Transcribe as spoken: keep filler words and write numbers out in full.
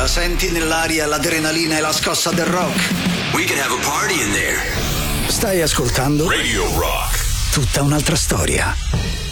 La senti nell'aria l'adrenalina e la scossa del rock? We can have a party in there. Stai ascoltando Radio Rock. Tutta un'altra storia.